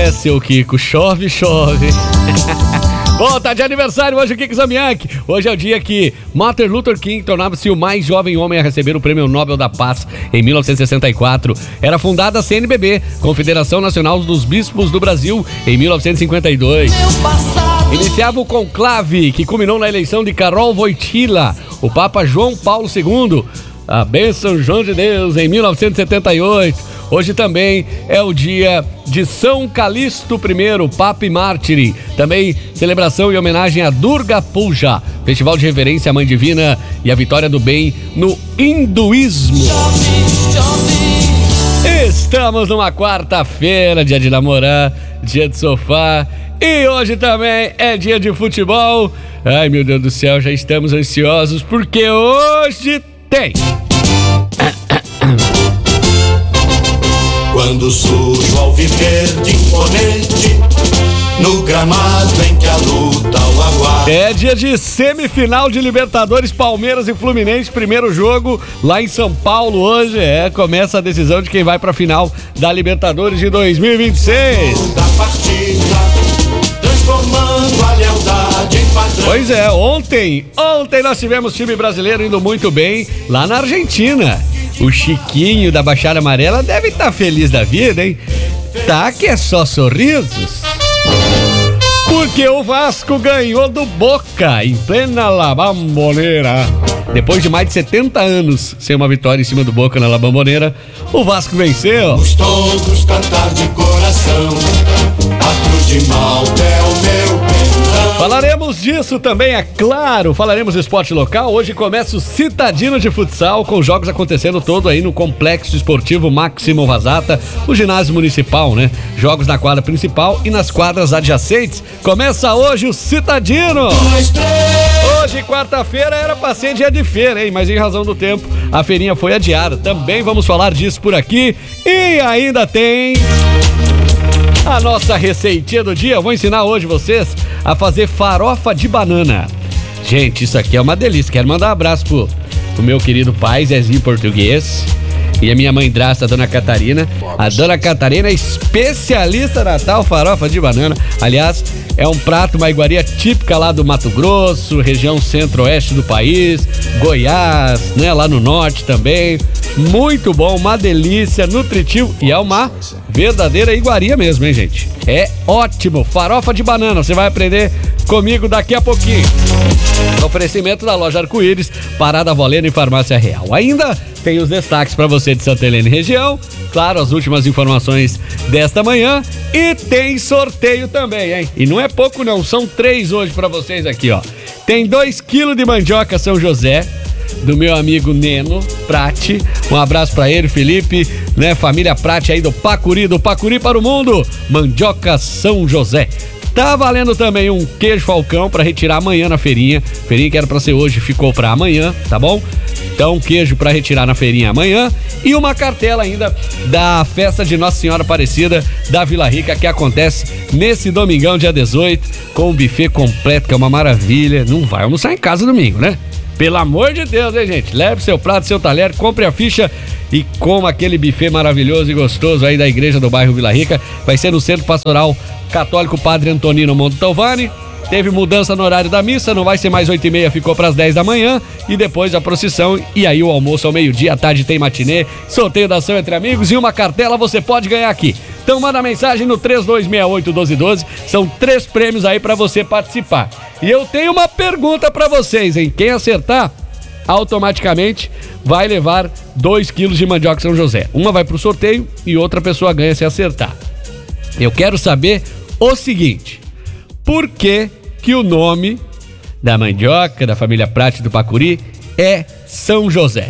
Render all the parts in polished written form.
seu Kiko, chove. Bom, tá de aniversário hoje o Kiko Zamiak. Hoje é o dia que Martin Luther King tornava-se o mais jovem homem a receber o Prêmio Nobel da Paz em 1964. Era fundada a CNBB, Confederação Nacional dos Bispos do Brasil, em 1952. Iniciava o conclave, que culminou na eleição de Karol Wojtyła, o Papa João Paulo II, a bênção João de Deus, em 1978. Hoje também é o dia de São Calixto I, Papa e Mártir. Também celebração e homenagem a Durga Puja, festival de reverência à Mãe Divina e a vitória do bem no hinduísmo. Estamos numa quarta-feira, dia de namorar, dia de sofá. E hoje também é dia de futebol. Ai, meu Deus do céu, já estamos ansiosos porque hoje tem. Quando surge o alviverde imponente, no gramado em que a luta o aguarda. É dia de semifinal de Libertadores, Palmeiras e Fluminense, primeiro jogo lá em São Paulo hoje. Começa a decisão de quem vai pra final da Libertadores de 2026. Da partida, transformando a lealdade em padrão. Pois é, ontem nós tivemos time brasileiro indo muito bem lá na Argentina. O Chiquinho da Baixada Amarela deve estar feliz da vida, hein? Tá que é só sorrisos. Porque o Vasco ganhou do Boca em plena La Bombonera. Depois de mais de 70 anos sem uma vitória em cima do Boca na La Bombonera, o Vasco venceu. Vamos todos cantar de coração, a cruz de Malta é o meu perdão. Falaremos disso também, é claro. Falaremos do esporte local. Hoje começa o Citadino de Futsal, com jogos acontecendo todo aí no Complexo Esportivo Máximo Vazata, o ginásio municipal, né? Jogos na quadra principal e nas quadras adjacentes. Começa hoje o Citadino. Hoje, quarta-feira, era pra ser dia de feira, hein? Mas em razão do tempo, a feirinha foi adiada. Também vamos falar disso por aqui. E ainda tem a nossa receitinha do dia. Eu vou ensinar hoje vocês a fazer farofa de banana. Gente, isso aqui é uma delícia. Quero mandar um abraço pro meu querido pai, Zezinho Português, e a minha mãedrasta, a Dona Catarina. A Dona Catarina é especialista na tal farofa de banana. Aliás, é um prato, uma iguaria típica lá do Mato Grosso, região centro-oeste do país, Goiás, né, lá no norte também. Muito bom, uma delícia, nutritivo e é uma verdadeira iguaria mesmo, hein, gente? É ótimo, farofa de banana, você vai aprender comigo daqui a pouquinho. Oferecimento da loja Arco-Íris, Parada Volena e Farmácia Real. Ainda tem os destaques para você de Santa Helena e região, claro, as últimas informações desta manhã e tem sorteio também, hein? E não é pouco não, são 3 hoje para vocês aqui, ó. Tem 2 quilos de mandioca São José, do meu amigo Neno Prati, um abraço pra ele, Felipe, né, família Prati aí do Pacuri para o mundo, mandioca São José. Tá valendo também um queijo Falcão pra retirar amanhã na feirinha que era pra ser hoje, ficou pra amanhã, tá bom? Então, queijo pra retirar na feirinha amanhã e uma cartela ainda da festa de Nossa Senhora Aparecida da Vila Rica, que acontece nesse domingão, dia 18, com o buffet completo, que é uma maravilha. Não vai almoçar em casa domingo, né? Pelo amor de Deus, hein, gente? Leve seu prato, seu talher, compre a ficha e coma aquele buffet maravilhoso e gostoso aí da igreja do bairro Vila Rica. Vai ser no Centro Pastoral Católico Padre Antonino Montalvani. Teve mudança no horário da missa, não vai ser mais 8h30, ficou para as 10 da manhã. E depois a procissão e aí o almoço ao meio-dia, à tarde tem matinê, sorteio da ação entre amigos e uma cartela você pode ganhar aqui. Então manda mensagem no 3268-1212, são 3 prêmios aí para você participar. E eu tenho uma pergunta para vocês, hein? Quem acertar, automaticamente vai levar 2 quilos de mandioca São José. Uma vai pro sorteio e outra pessoa ganha se acertar. Eu quero saber o seguinte: por que o nome da mandioca, da família Prati do Pacuri, é São José?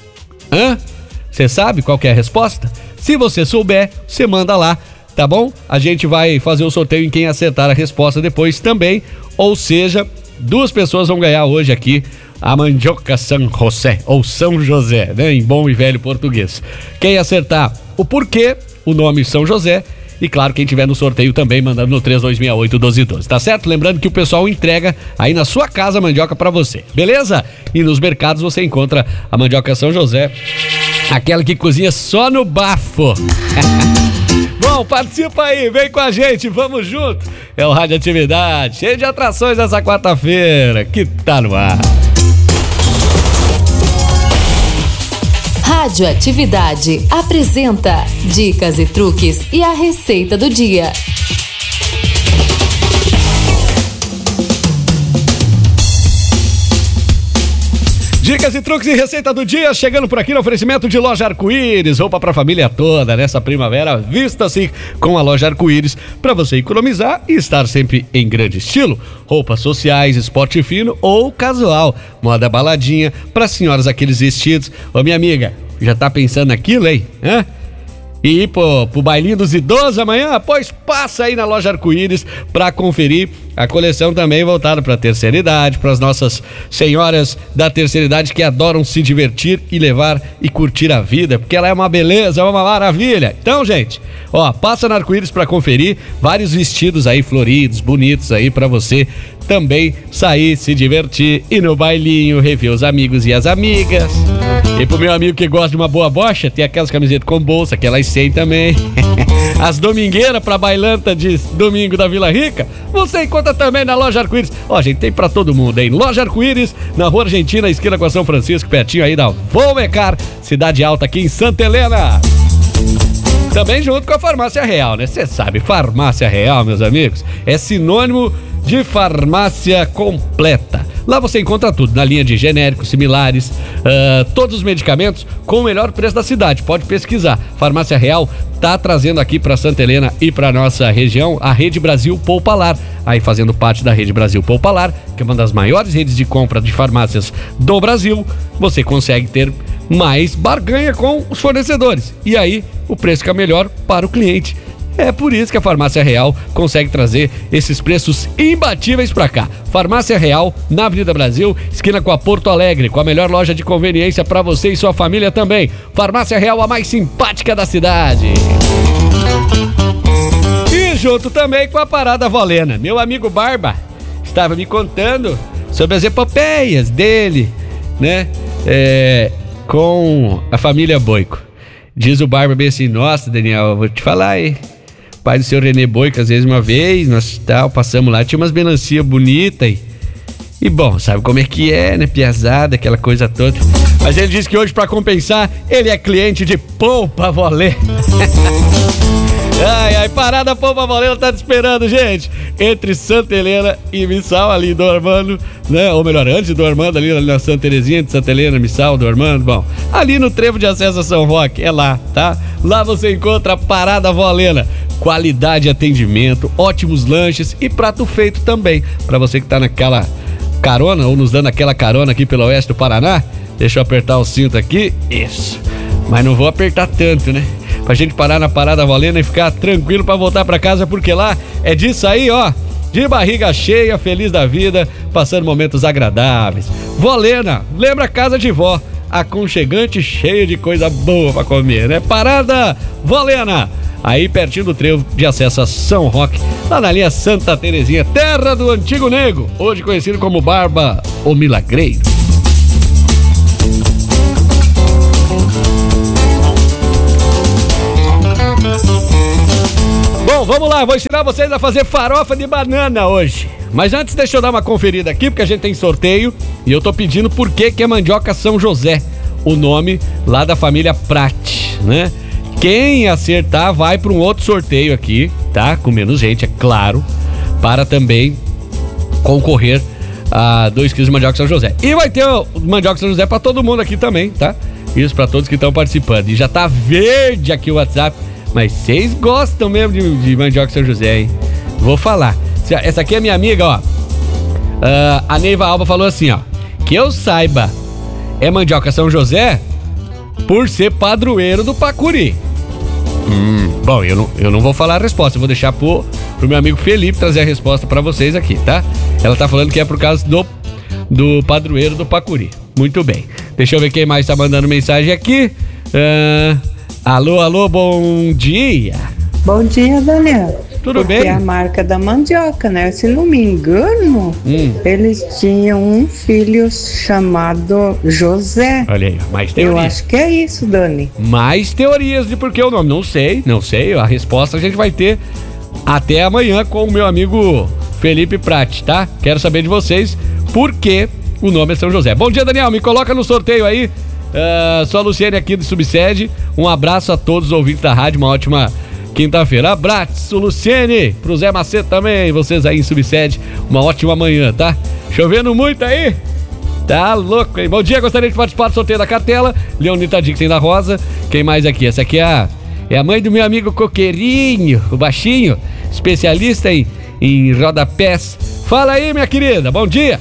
Você sabe qual que é a resposta? Se você souber, você manda lá, tá bom? A gente vai fazer o sorteio em quem acertar a resposta depois também. Ou seja, 2 pessoas vão ganhar hoje aqui a mandioca São José, ou São José, né? Em bom e velho português. Quem acertar o porquê, o nome São José, e claro, quem tiver no sorteio também mandando no 3268-1212, tá certo? Lembrando que o pessoal entrega aí na sua casa a mandioca pra você, beleza? E nos mercados você encontra a mandioca São José, aquela que cozinha só no bafo. Bom, Bom, participa aí, vem com a gente, vamos junto. É o Radioatividade, cheio de atrações nessa quarta-feira, que tá no ar. Radioatividade apresenta dicas e truques e a receita do dia. Dicas e truques e receita do dia, chegando por aqui no oferecimento de Loja Arco-Íris, roupa pra família toda, nessa primavera, vista-se com a Loja Arco-Íris, pra você economizar e estar sempre em grande estilo. Roupas sociais, esporte fino ou casual, moda baladinha, pra senhoras aqueles vestidos. Ô minha amiga, já tá pensando naquilo, hein? Hã? E ir pro bailinho dos idosos amanhã? Pois passa aí na Loja Arco-Íris pra conferir a coleção também voltada pra terceira idade, pras nossas senhoras da terceira idade que adoram se divertir e levar e curtir a vida, porque ela é uma beleza, é uma maravilha. Então, gente, ó, passa na Arco-Íris pra conferir vários vestidos aí floridos, bonitos aí pra você também sair, se divertir, ir no bailinho, rever os amigos e as amigas. E pro meu amigo que gosta de uma boa bocha, tem aquelas camisetas com bolsa, aquelas 100 também. As domingueiras pra bailanta de domingo da Vila Rica, você encontra também na Loja Arco-Íris. Ó, gente, tem pra todo mundo, hein? Loja Arco-Íris, na Rua Argentina, esquina com a São Francisco, pertinho aí da Volmecar, Cidade Alta, aqui em Santa Helena. Também junto com a Farmácia Real, né? Você sabe, Farmácia Real, meus amigos, é sinônimo de farmácia completa. Lá você encontra tudo, na linha de genéricos, similares, todos os medicamentos com o melhor preço da cidade. Pode pesquisar. Farmácia Real tá trazendo aqui para Santa Helena e para nossa região a Rede Brasil Poupalar. Aí fazendo parte da Rede Brasil Poupalar, que é uma das maiores redes de compra de farmácias do Brasil, você consegue ter mais barganha com os fornecedores. E aí o preço fica melhor para o cliente. É por isso que a Farmácia Real consegue trazer esses preços imbatíveis pra cá. Farmácia Real, na Avenida Brasil, esquina com a Porto Alegre, com a melhor loja de conveniência pra você e sua família também. Farmácia Real, a mais simpática da cidade. E junto também com a Parada Volena. Meu amigo Barba estava me contando sobre as epopeias dele, né? Com a família Boico. Diz o Barba bem assim: nossa, Daniel, eu vou te falar, hein? Pai do seu Renê Boico, às vezes uma vez, nós passamos lá, tinha umas melancia bonitas e bom, sabe como é que é, né, piazada, aquela coisa toda. Mas ele disse que hoje, pra compensar, ele é cliente de Polpa Volê. Ai, Parada Polpa Volê, ela tá te esperando, gente, entre Santa Helena e Missal, ali do Armando, né, ou melhor, antes do Armando, ali na Santa Terezinha, de Santa Helena, Missal, do Armando, bom, ali no trevo de acesso a São Roque, é lá, tá? Lá você encontra a Parada Volena. Qualidade, atendimento, ótimos lanches e prato feito também. Pra você que tá naquela carona ou nos dando aquela carona aqui pelo oeste do Paraná, deixa eu apertar o cinto aqui. Isso. Mas não vou apertar tanto, né? Pra gente parar na Parada Volena e ficar tranquilo pra voltar pra casa, porque lá é disso aí, ó. De barriga cheia, feliz da vida, passando momentos agradáveis. Volena, lembra a casa de vó, aconchegante, cheia de coisa boa pra comer, né? Parada Volena, aí pertinho do trevo de acesso a São Roque, lá na linha Santa Terezinha, terra do antigo nego, hoje conhecido como Barba o Milagreiro. Bom, vamos lá, vou ensinar vocês a fazer farofa de banana hoje. Mas antes deixa eu dar uma conferida aqui, porque a gente tem sorteio e eu tô pedindo por que é mandioca São José, o nome lá da família Prate, né? Quem acertar vai para um outro sorteio aqui, tá? Com menos gente, é claro, para também concorrer a 2 quilos de mandioca São José. E vai ter o mandioca São José para todo mundo aqui também, tá? Isso para todos que estão participando. E já tá verde aqui o WhatsApp, mas vocês gostam mesmo de mandioca São José, hein? Vou falar. Essa aqui é minha amiga, ó. A Neiva Alba falou assim, ó: que eu saiba, é mandioca São José por ser padroeiro do Pacuri. Bom, eu não vou falar a resposta, eu vou deixar pro meu amigo Felipe trazer a resposta pra vocês aqui, tá? Ela tá falando que é por causa do padroeiro do Pacuri. Muito bem. Deixa eu ver quem mais tá mandando mensagem aqui. Alô, bom dia. Bom dia, Daniel. Tudo porque bem? é a marca da mandioca, né? Se não me engano, eles tinham um filho chamado José. Olha aí, mais Eu teorias. acho que é isso, Dani. Mais teorias de por que o nome. Não sei. A resposta a gente vai ter até amanhã com o meu amigo Felipe Prati, tá? Quero saber de vocês por que o nome é São José. Bom dia, Daniel. Me coloca no sorteio aí. Sou a Luciane aqui do Subsede. Um abraço a todos os ouvintes da rádio. Uma ótima quinta-feira. Abraço, Luciene. Pro Zé Macedo também. Vocês aí em Subsede. Uma ótima manhã, tá? Chovendo muito aí? Tá louco, hein? Bom dia, gostaria de participar do sorteio da cartela. Leonita Dixon da Rosa. Quem mais aqui? Essa aqui é a mãe do meu amigo Coqueirinho, o baixinho, especialista em rodapés. Fala aí, minha querida. Bom dia.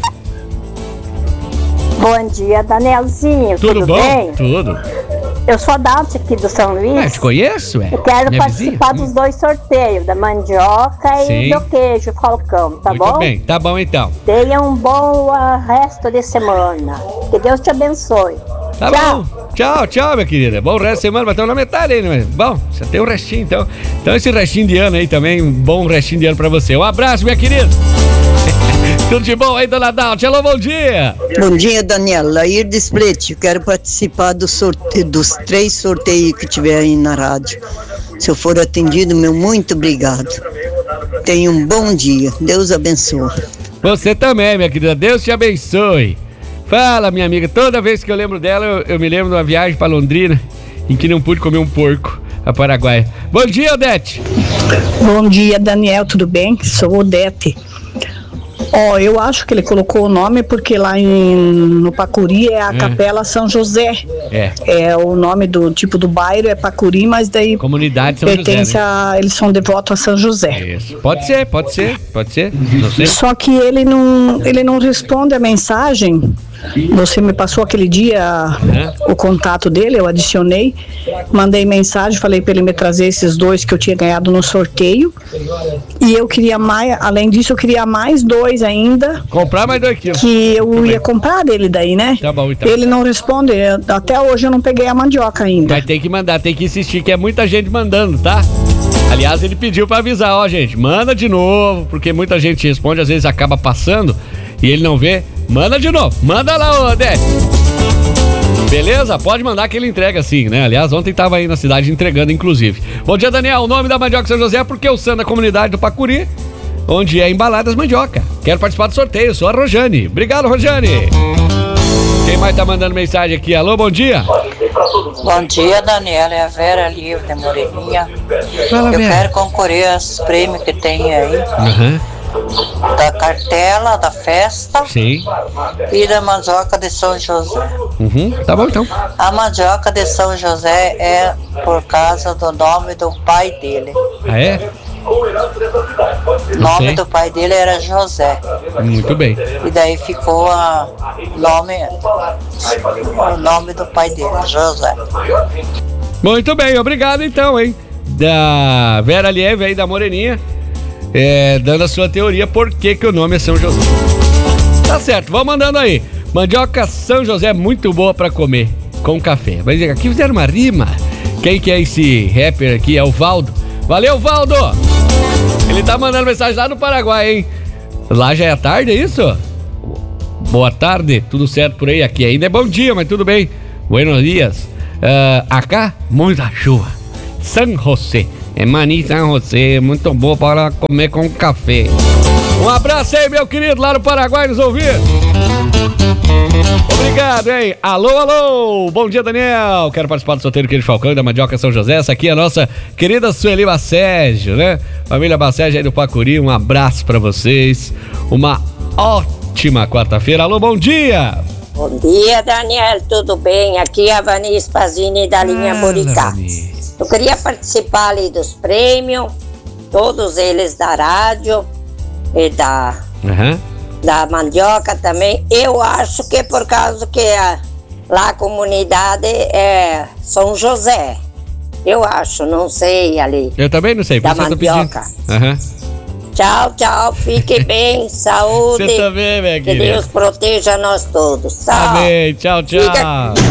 Bom dia, Danielzinho. Tudo bom? bem? Tudo. Eu sou a Dati aqui do São Luís. Te conheço, Eu quero Minha participar vizinha? dos dois sorteios, da mandioca Sim. e do queijo Falcão, tá Muito bom? bem, tá bom então. Tenha um bom resto de semana. Que Deus te abençoe. Tá Tchau. bom. Tchau, minha querida. Bom resto de semana, mas estamos na metade aí, né? Bom, você tem um restinho, então. Então esse restinho de ano aí também, um bom restinho de ano pra você. Um abraço, minha querida. Tudo de bom aí, dona Daut? Alô, bom dia. Bom dia, Daniela. Lair de Split. Eu quero participar dos 3 sorteios que tiver aí na rádio. Se eu for atendido, meu muito obrigado. Tenha um bom dia. Deus abençoe. Você também, minha querida. Deus te abençoe. Fala, minha amiga. Toda vez que eu lembro dela, eu me lembro de uma viagem pra Londrina em que não pude comer um porco a Paraguai. Bom dia, Odete. Bom dia, Daniel, tudo bem? Sou Odete. Eu acho que ele colocou o nome porque lá no Pacuri é a Capela São José. É o nome do tipo do bairro, é Pacuri, mas daí Comunidade São pertence José, né? eles são devotos a São José. Isso. Pode ser. Não sei. Só que ele não responde a mensagem. Você me passou aquele dia o contato dele, eu adicionei, mandei mensagem, falei para ele me trazer esses 2 que eu tinha ganhado no sorteio. E eu queria mais, além disso, eu queria mais 2 ainda. Comprar mais 2 quilos. Que eu ia comprar dele daí, né? Tá bom, então. Ele não responde, até hoje eu não peguei a mandioca ainda. Mas tem que mandar, tem que insistir, que é muita gente mandando, tá? Aliás, ele pediu pra avisar, gente, manda de novo, porque muita gente responde, às vezes acaba passando e ele não vê. Manda de novo, manda lá, Odete. Beleza? Pode mandar que ele entrega sim, né? Aliás, ontem tava aí na cidade entregando, inclusive. Bom dia, Daniel. O nome da mandioca São José é porque eu sou da comunidade do Pacuri, onde é embaladas mandioca. Quero participar do sorteio, sou a Rojane. Obrigado, Rojane. Quem mais tá mandando mensagem aqui? Alô, bom dia. Bom dia, Daniela. É a Vera Livre de Moreninha. Fala, Eu Vera. quero concorrer aos prêmios que tem aí. Da cartela, da festa. Sim. E da mandioca de São José. Tá bom, então. A mandioca de São José é por causa do nome do pai dele. Ah, é? O nome do pai dele era José. Muito bem. E daí ficou o nome do pai dele, José. Muito bem, obrigado então, hein? Da Vera Lieve aí, da Moreninha, dando a sua teoria por que o nome é São José. Tá certo, vamos mandando aí. Mandioca São José é muito boa pra comer, com café. Mas aqui fizeram uma rima. Quem que é esse rapper aqui? É o Valdo. Valeu, Valdo! Ele tá mandando mensagem lá no Paraguai, hein? Lá já é tarde, é isso? Boa tarde, tudo certo por aí? Aqui ainda é bom dia, mas tudo bem. Buenos dias. Acá, muita chuva. San José. É Mani San José, muito bom para comer com café. Um abraço aí, meu querido, lá no Paraguai, nos ouvir. Obrigado, hein? Alô. Bom dia, Daniel. Quero participar do sorteio do Queijo Falcão e da Mandioca São José. Essa aqui é a nossa querida Sueli Basségio, né? Família Basségio aí do Pacuri, um abraço pra vocês. Uma ótima quarta-feira. Alô, bom dia. Bom dia, Daniel. Tudo bem? Aqui é a Vani Spazini da linha Boricá. Eu queria participar ali dos prêmios, todos eles da rádio e da mandioca também. Eu acho que é por causa que lá a comunidade é São José. Eu acho, não sei ali. Eu também não sei, por da isso eu tô pedindo. mandioca. Tchau, fique bem, saúde. Você também, minha que querida. Deus proteja nós todos. Tchau. Amém, tchau. Fica-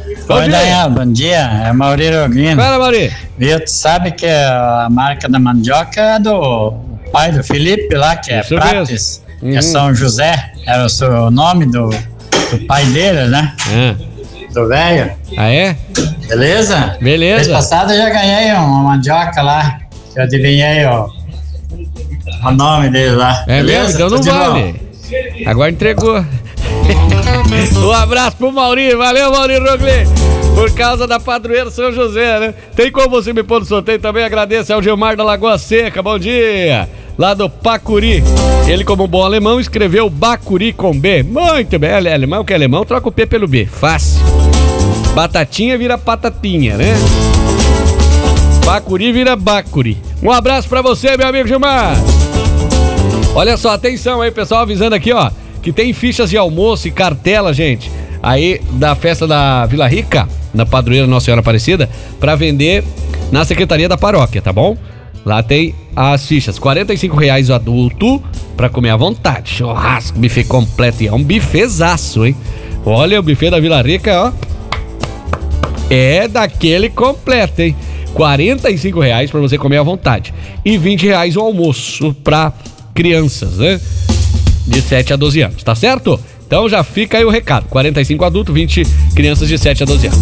Oi, Daniel, bom dia. É Mauri Roglino. Fala, Mauri. Viu, tu sabe que a marca da mandioca é do pai do Felipe lá, que é Prates, que é São José. Era o nome do pai dele, né? Do velho. Ah, é? Beleza? Beleza. Mês passado eu já ganhei uma mandioca lá. Eu adivinhei o nome dele lá. É beleza? Mesmo? Então não vale. Agora entregou. Um abraço pro Mauri. Valeu, Mauri Rogli. Por causa da padroeira São José, né? Tem como você me pôr no sorteio também? Agradeço ao Gilmar da Lagoa Seca. Bom dia. Lá do Pacuri. Ele, como bom alemão, escreveu Bacuri com B. Muito bem. Alemão que é alemão, troca o P pelo B. Fácil. Batatinha vira patatinha, né? Bacuri vira Bacuri. Um abraço pra você, meu amigo Gilmar. Olha só, atenção aí, pessoal, avisando aqui, ó, que tem fichas de almoço e cartela, gente, aí da festa da Vila Rica, na padroeira Nossa Senhora Aparecida, pra vender na Secretaria da Paróquia, tá bom? Lá tem as fichas, R$45 o adulto, pra comer à vontade, churrasco, buffet completo, e é um buffetzaço, hein? Olha, o buffet da Vila Rica, ó, é daquele completo, hein? R$45 pra você comer à vontade, e R$20 o almoço pra crianças, né? De 7 a 12 anos, tá certo? Então já fica aí o recado, 45 adultos, 20 crianças de 7 a 12 anos.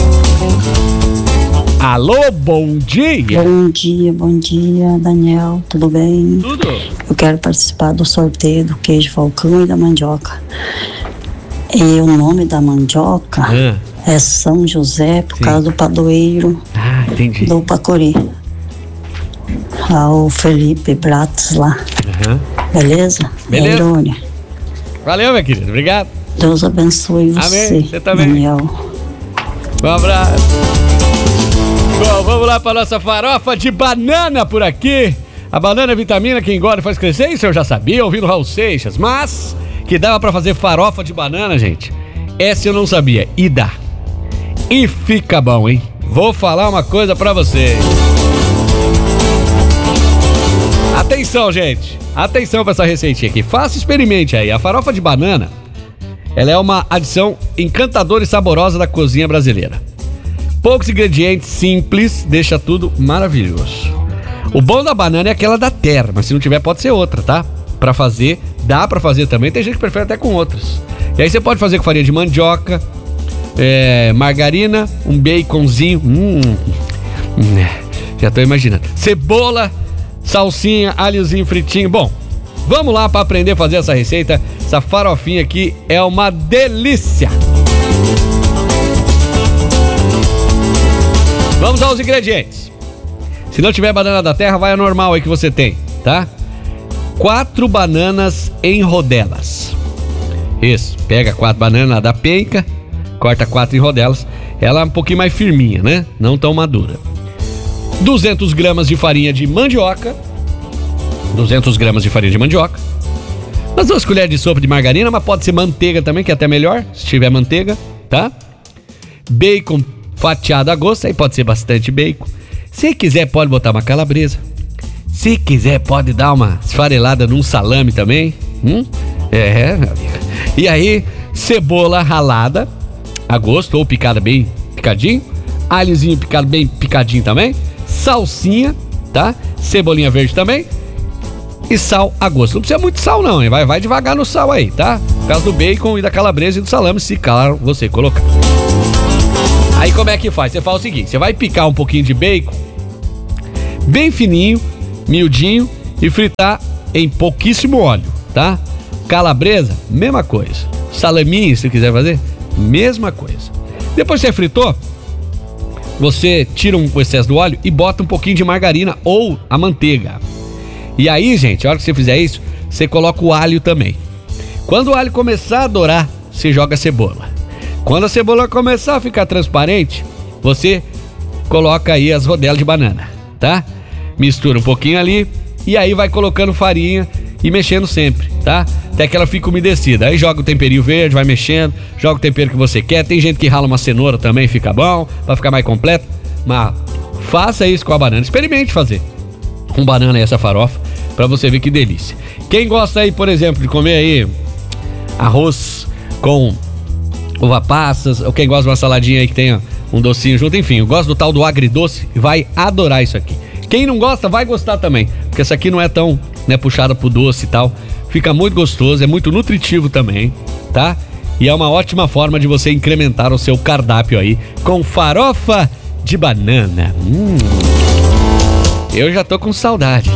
Alô, bom dia! Bom dia, Daniel, tudo bem? Tudo. Eu quero participar do sorteio do queijo Falcão e da mandioca. E o nome da mandioca é São José, por causa do padroeiro do Pacuri. O Felipe Prates lá. Beleza? Beleza. Irônia. Valeu, minha querida. Obrigado. Deus abençoe você. Amém. Você também. Daniel. Um abraço. Bom, vamos lá para nossa farofa de banana por aqui. A banana é vitamina que engorda e faz crescer. Isso eu já sabia, ouvindo Raul Seixas. Mas que dava para fazer farofa de banana, gente. Essa eu não sabia. E dá. E fica bom, hein? Vou falar uma coisa para vocês. Atenção, gente. Atenção para essa receitinha aqui. Faça, experimente aí. A farofa de banana, ela é uma adição encantadora e saborosa da cozinha brasileira. Poucos ingredientes, simples, deixa tudo maravilhoso. O bom da banana é aquela da terra, mas se não tiver pode ser outra, tá? Pra fazer, dá pra fazer também. Tem gente que prefere até com outras. E aí você pode fazer com farinha de mandioca, margarina, um baconzinho. Já tô imaginando. Cebola, salsinha, alhozinho fritinho. Bom, vamos lá para aprender a fazer essa receita. Essa farofinha aqui é uma delícia. Vamos aos ingredientes. Se não tiver banana da terra, vai a normal aí que você tem, tá? 4 bananas em rodelas. Isso, pega 4 bananas da penca, corta 4 em rodelas. Ela é um pouquinho mais firminha, né? Não tão madura. 200 gramas de farinha de mandioca. 200 gramas de farinha de mandioca. Umas 2 colheres de sopa de margarina, mas pode ser manteiga também, que é até melhor, se tiver manteiga, tá? Bacon fatiado a gosto, aí pode ser bastante bacon. Se quiser, pode botar uma calabresa. Se quiser, pode dar uma esfarelada num salame também. Meu amigo. E aí, cebola ralada a gosto, ou picada bem picadinho. Alhozinho picado bem picadinho também. Salsinha, tá? Cebolinha verde também. E sal a gosto. Não precisa muito sal não, hein? Vai devagar no sal aí, tá? Por causa do bacon e da calabresa e do salame, se claro você colocar. Aí como é que faz? Você faz o seguinte, você vai picar um pouquinho de bacon bem fininho, miudinho, e fritar em pouquíssimo óleo, tá? Calabresa, mesma coisa. Salaminho, se quiser fazer, mesma coisa. Depois que você fritou, você tira o excesso do óleo e bota um pouquinho de margarina ou a manteiga. E aí, gente, a hora que você fizer isso, você coloca o alho também. Quando o alho começar a dourar, você joga a cebola. Quando a cebola começar a ficar transparente, você coloca aí as rodelas de banana, tá? Mistura um pouquinho ali e aí vai colocando farinha e mexendo sempre, tá? Até que ela fique umedecida. Aí joga o temperinho verde, vai mexendo, joga o tempero que você quer. Tem gente que rala uma cenoura também, fica bom, vai ficar mais completo. Mas faça isso com a banana, experimente fazer com banana essa farofa, pra você ver que delícia. Quem gosta aí, por exemplo, de comer aí arroz com uva passas, ou quem gosta de uma saladinha aí que tenha um docinho junto, enfim, eu gosto do tal do agridoce e vai adorar isso aqui. Quem não gosta, vai gostar também, porque essa aqui não é tão, né, puxada pro doce e tal, fica muito gostoso, é muito nutritivo também, tá? E é uma ótima forma de você incrementar o seu cardápio aí com farofa de banana. Eu já tô com saudade.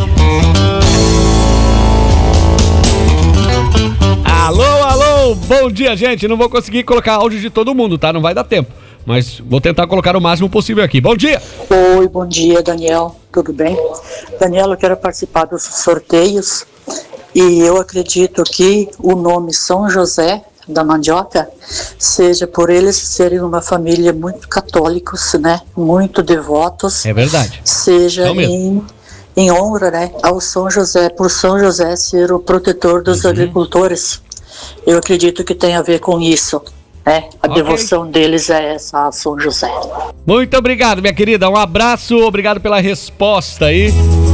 Alô, bom dia, gente. Não vou conseguir colocar áudio de todo mundo, tá? Não vai dar tempo. Mas vou tentar colocar o máximo possível aqui. Bom dia! Oi, bom dia, Daniel. Tudo bem? Daniel, eu quero participar dos sorteios e eu acredito que o nome São José da Mandioca seja por eles serem uma família muito católicos, né? Muito devotos. É verdade. Seja em honra, né, ao São José, por São José ser o protetor dos agricultores. Eu acredito que tem a ver com isso, né? A devoção deles é essa, a São José. Muito obrigado, minha querida. Um abraço, obrigado pela resposta aí.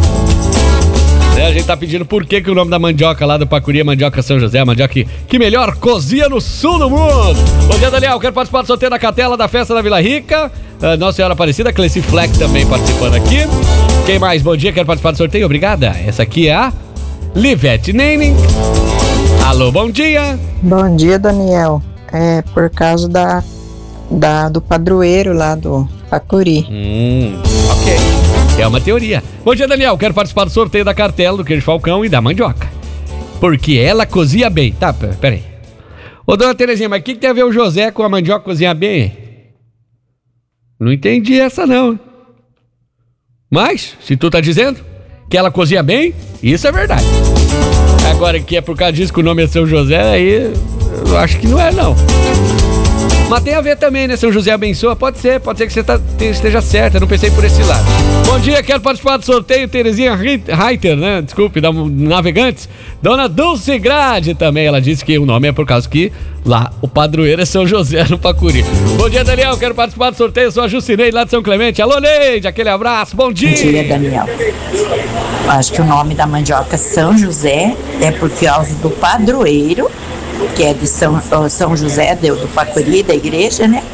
A gente tá pedindo por que o nome da mandioca lá do Pacuri é Mandioca São José, a mandioca que melhor cozinha no sul do mundo. Bom dia, Daniel, quero participar do sorteio da cartela da festa da Vila Rica. Nossa Senhora Aparecida, Cleci Fleck também participando aqui. Quem mais? Bom dia, quero participar do sorteio, obrigada. Essa aqui é a Livete Nening. Alô, bom dia. Bom dia, Daniel. É por causa do padroeiro lá do Pacuri. Ok. É uma teoria. Bom dia, Daniel. Quero participar do sorteio da cartela do queijo Falcão e da mandioca. Porque ela cozinha bem. Tá, peraí. Ô, dona Terezinha, mas o que tem a ver o José com a mandioca cozinhar bem? Não entendi essa, não. Mas, se tu tá dizendo que ela cozinha bem, isso é verdade. Agora que é por causa disso que o nome é São José, aí eu acho que não é, não. Mas tem a ver também, né? São José abençoa. Pode ser que você esteja certo. Eu não pensei por esse lado. Bom dia, quero participar do sorteio. Terezinha Reiter, né? Desculpe, da Navegantes. Dona Dulce Grade também. Ela disse que o nome é por causa que lá o padroeiro é São José no Pacuri. Bom dia, Daniel. Quero participar do sorteio. Sou a Jucinei lá de São Clemente. Alô, Neide. Aquele abraço. Bom dia. Bom dia, Daniel. Acho que o nome da mandioca São José é por causa do padroeiro, que é de São José do Pacuri, da igreja, né?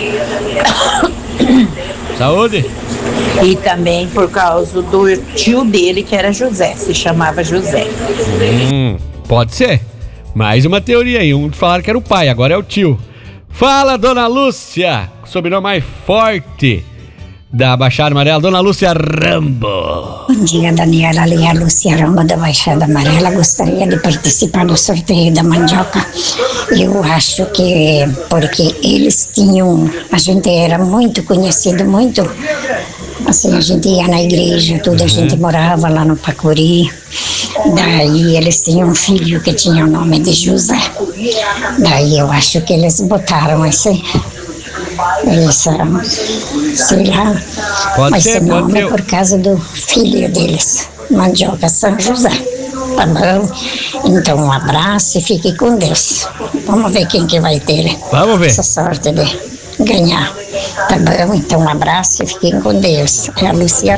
Saúde! E também por causa do tio dele, que era José, se chamava José. Pode ser. Mais uma teoria aí. Um falaram que era o pai, agora é o tio. Fala, dona Lúcia, sobrenome mais forte da Baixada Amarela, dona Lúcia Rambo. Bom dia, Daniela. Ali é a Lúcia Rambo da Baixada Amarela. Gostaria de participar do sorteio da mandioca. Eu acho que porque eles tinham, a gente era muito conhecido, muito assim, a gente ia na igreja, tudo, a gente morava lá no Pacuri. Daí eles tinham um filho que tinha o nome de José. Daí eu acho que eles botaram essa, sei lá, pode esse nome é por causa do filho deles, Mandioca São José. Tá bom? Então um abraço e fique com Deus. Vamos ver quem que vai ter essa sorte de ganhar. Tá bom? Então um abraço e fiquem com Deus. É a Lúcia